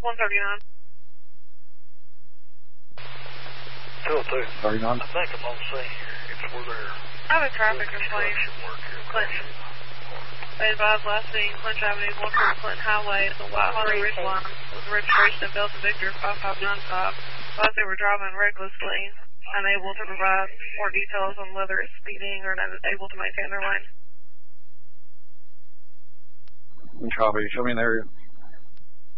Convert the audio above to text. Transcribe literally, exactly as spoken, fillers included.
one thirty-nine. Phil, too. thirty-nine. I think I'm on scene here. It's where they're... I have a traffic complaint. Clinton. They advised last seen Clinton Avenue, one from Clinton Highway, the White Honda Ridge line, with registration of Delta Victor five five nine five. Thought they were driving recklessly, unable to provide more details on whether it's speeding or not able to maintain their lane. Copy. Show me an area.